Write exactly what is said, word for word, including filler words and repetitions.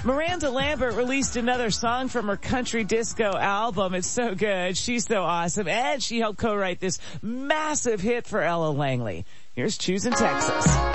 Miranda Lambert released another song from her country disco album. It's so good. She's so awesome. And she helped co-write this massive hit for Ella Langley. Here's Choosing Texas.